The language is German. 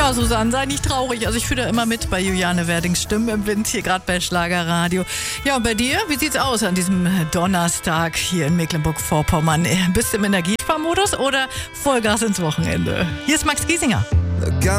Ja, Susanne, sei nicht traurig. Also ich fühle da immer mit bei Juliane Werdings Stimmen im Wind, hier gerade bei Schlagerradio. Ja, und bei dir? Wie sieht's aus an diesem Donnerstag hier in Mecklenburg-Vorpommern? Bist du im Energiesparmodus oder Vollgas ins Wochenende? Hier ist Max Giesinger.